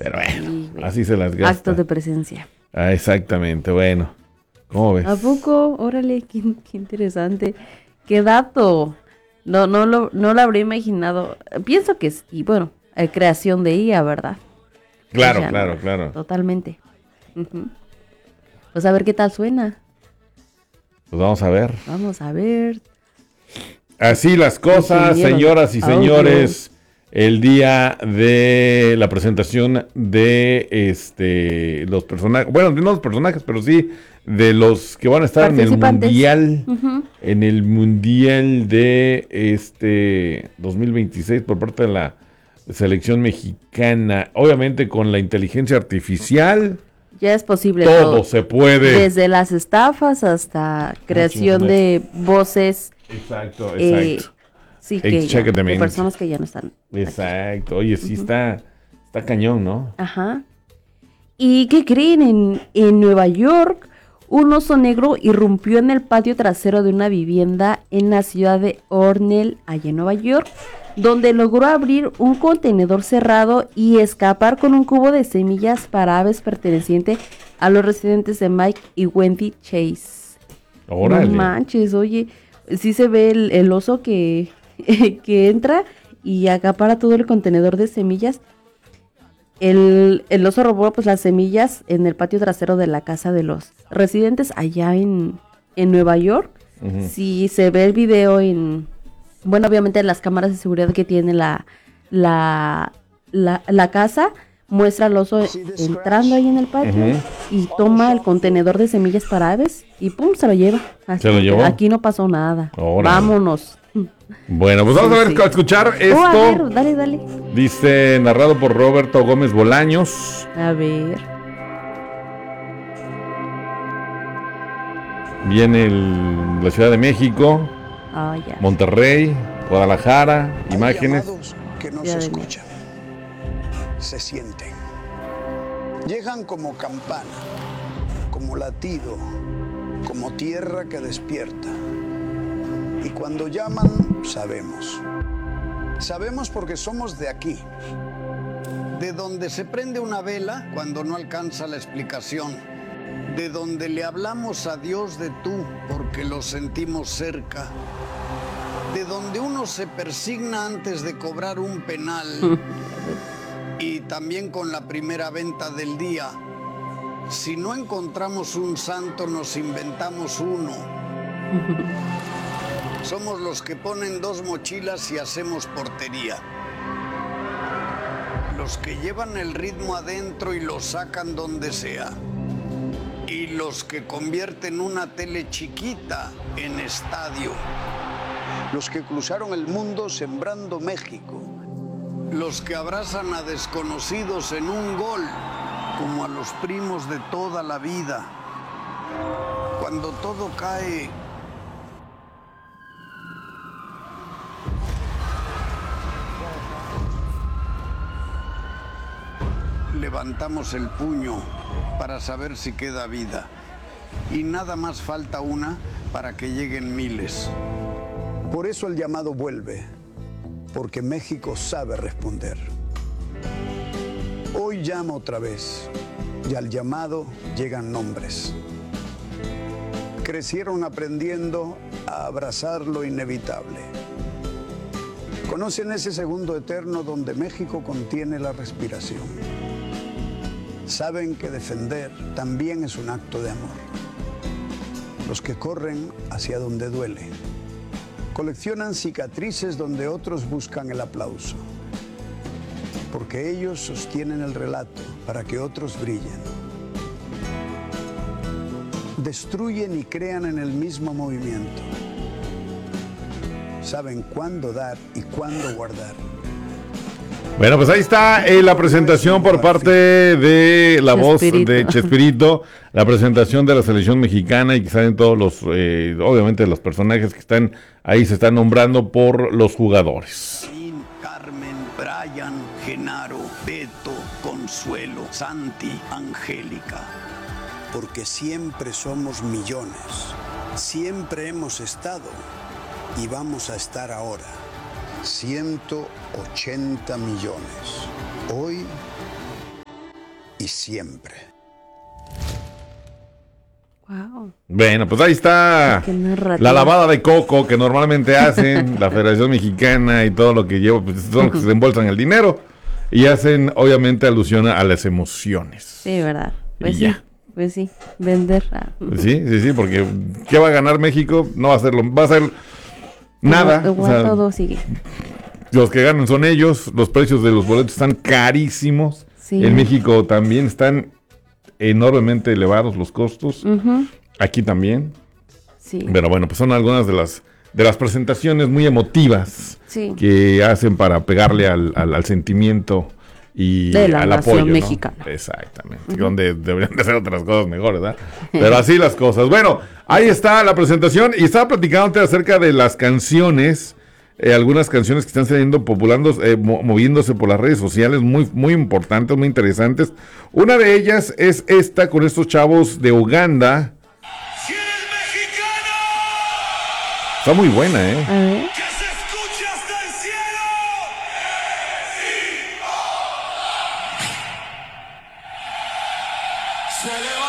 Pero bueno, Sí, así se las gasta. Actos de presencia. Exactamente, bueno. ¿Cómo ves? ¿A poco? Órale, qué interesante. ¡Qué dato! No lo habría imaginado. Pienso que sí, bueno, creación de IA, ¿verdad? Claro, Ya, claro. Totalmente. Uh-huh. Pues a ver qué tal suena. Pues vamos a ver. Vamos a ver. Así las cosas, señoras y señores. El día de la presentación de los personajes, bueno, no los personajes, pero sí de los que van a estar en el mundial, en el mundial de 2026 por parte de la selección mexicana. Obviamente con la inteligencia artificial. Ya es posible. Todo se puede. Desde las estafas hasta creación de voces. Exacto. Sí, de personas que ya no están. Exacto. Oye, sí está cañón, ¿no? Ajá. ¿Y qué creen? En Nueva York, un oso negro irrumpió en el patio trasero de una vivienda en la ciudad de Hornell, allá en Nueva York, donde logró abrir un contenedor cerrado y escapar con un cubo de semillas para aves perteneciente a los residentes de Mike y Wendy Chase. ¡Órale! No manches, oye, sí se ve el oso que entra y acapara todo el contenedor de semillas. El oso robó pues las semillas en el patio trasero de la casa de los residentes allá en Nueva York. Uh-huh. Si se ve el video bueno, obviamente las cámaras de seguridad que tiene la casa, muestra al oso entrando ahí en el patio, uh-huh, y toma el contenedor de semillas para aves y pum, se lo lleva. ¿Se lo llevó? Aquí no pasó nada. ¡Órale! Vámonos. Bueno, pues vamos a escuchar esto. A ver, dale. Dice, narrado por Roberto Gómez Bolaños. A ver. Viene la Ciudad de México, ya. Monterrey, Guadalajara, hay imágenes. Llamados que no se escuchan, se sienten. Llegan como campana, como latido, como tierra que despierta. Y cuando llaman, sabemos. Sabemos porque somos de aquí. De donde se prende una vela cuando no alcanza la explicación. De donde le hablamos a Dios de tú porque lo sentimos cerca. De donde uno se persigna antes de cobrar un penal. Y también con la primera venta del día. Si no encontramos un santo, nos inventamos uno. Somos los que ponen 2 mochilas y hacemos portería. Los que llevan el ritmo adentro y lo sacan donde sea. Y los que convierten una tele chiquita en estadio. Los que cruzaron el mundo sembrando México. Los que abrazan a desconocidos en un gol, como a los primos de toda la vida. Cuando todo cae, levantamos el puño para saber si queda vida. Y nada más falta una para que lleguen miles. Por eso el llamado vuelve, porque México sabe responder. Hoy llama otra vez, y al llamado llegan nombres. Crecieron aprendiendo a abrazar lo inevitable. Conocen ese segundo eterno donde México contiene la respiración. Saben que defender también es un acto de amor. Los que corren hacia donde duele. Coleccionan cicatrices donde otros buscan el aplauso. Porque ellos sostienen el relato para que otros brillen. Destruyen y crean en el mismo movimiento. Saben cuándo dar y cuándo guardar. Bueno, pues ahí está la presentación por parte de la voz de Chespirito, la presentación de la selección mexicana y que salen todos los, obviamente los personajes que están ahí, se están nombrando por los jugadores. Carmen, Brian, Genaro, Beto, Consuelo, Santi, Angélica. Porque siempre somos millones, siempre hemos estado y vamos a estar ahora. 180 millones. Hoy y siempre. Wow. Bueno, pues ahí está Qué narrativa. la lavada de coco que normalmente hacen la Federación Mexicana y todo lo que lleva, pues son los que se embolsan el dinero y hacen obviamente alusión a las emociones. Sí, ¿verdad? Pues Y sí, ya. pues sí, vender. Sí, porque ¿qué va a ganar México? No va a ser va a ser nada. Igual O sea, todo sigue. los que ganan son ellos, los precios de los boletos están carísimos. Sí. En México también están enormemente elevados los costos. Ujú, Aquí también. sí. Pero bueno, pues son algunas de las presentaciones muy emotivas Sí. que hacen para pegarle al sentimiento y De la al nación apoyo, ¿no? mexicana. Exactamente. Donde deberían de hacer otras cosas mejores, ¿verdad? Pero así las cosas. Bueno, ahí está la presentación y estaba platicándote acerca de las canciones. Algunas canciones que están saliendo populando, moviéndose por las redes sociales, muy, muy importantes, muy interesantes. Una de ellas es esta con estos chavos de Uganda. ¡Si eres mexicano! Está muy buena, ¿eh? A ver. ¡Que se escuche hasta el cielo! ¡Se levanta!